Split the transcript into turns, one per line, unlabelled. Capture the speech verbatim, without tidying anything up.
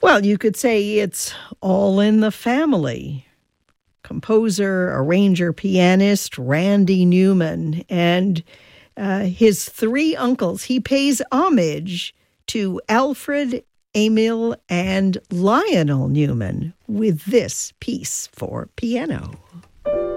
Well, you could say it's all in the family. Composer, arranger, pianist Randy Newman and uh, his three uncles. He pays homage to Alfred, Emil, and Lionel Newman with this piece for piano.